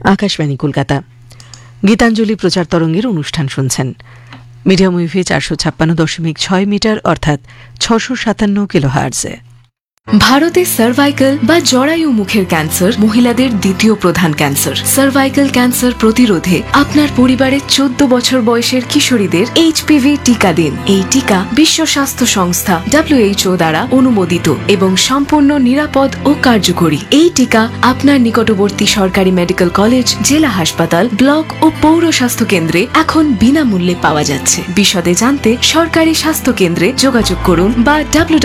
আকাশবাণী কলকাতা গীতাঞ্জলি প্রচার তরঙ্গের অনুষ্ঠান শুনছেন। মিডিয়াম ওয়েভে 456.6 মিটার অর্থাৎ 657 কিলোহার্টজে। ভারতে সার্ভাইকাল বা জরায়ু মুখের ক্যান্সার মহিলাদের দ্বিতীয় প্রধান ক্যান্সার। সার্ভাইকাল ক্যান্সার প্রতিরোধে আপনার পরিবারের 14 বছর বয়সের কিশোরীদের HPV টিকা দিন। এই টিকা বিশ্ব স্বাস্থ্য সংস্থা WHO দ্বারা অনুমোদিত এবং সম্পূর্ণ নিরাপদ ও কার্যকরী। এই টিকা আপনার নিকটবর্তী সরকারি মেডিকেল কলেজ, জেলা হাসপাতাল, ব্লক ও পৌর স্বাস্থ্য কেন্দ্রে এখন বিনামূল্যে পাওয়া যাচ্ছে। বিশদে জানতে সরকারি স্বাস্থ্য কেন্দ্রে যোগাযোগ করুন বা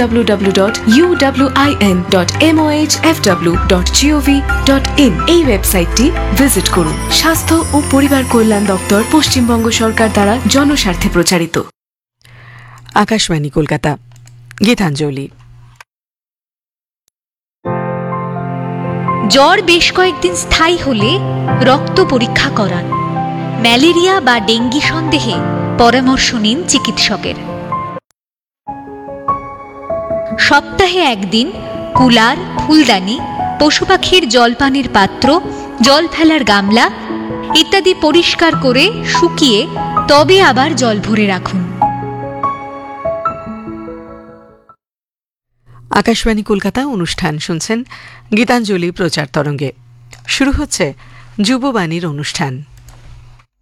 www.uwin.mohfw.gov.in এই ওয়েবসাইটটি ভিজিট করুন। স্বাস্থ্য ও পরিবার কল্যাণ দপ্তর, পশ্চিমবঙ্গ সরকার দ্বারা জনস্বার্থে প্রচারিত। আকাশবাণী কলকাতা গীতাঞ্জলি। জ্বর বেশ কয়েকদিন স্থায়ী হলে রক্ত পরীক্ষা করান। ম্যালেরিয়া বা ডেঙ্গি সন্দেহে পরামর্শ নিন চিকিৎসকের। সপ্তাহে একদিন কুলার, ফুলদানি, পশু পাখির জলপানের পাত্র, জল ফেলার গামলা ইত্যাদি পরিষ্কার করে শুকিয়ে তবে আবার জল ভরে রাখুন। আকাশবাণী কলকাতা অনুষ্ঠান শুনছেন গীতাঞ্জলি প্রচার তরঙ্গে। শুরু হচ্ছে যুববাণীর অনুষ্ঠান।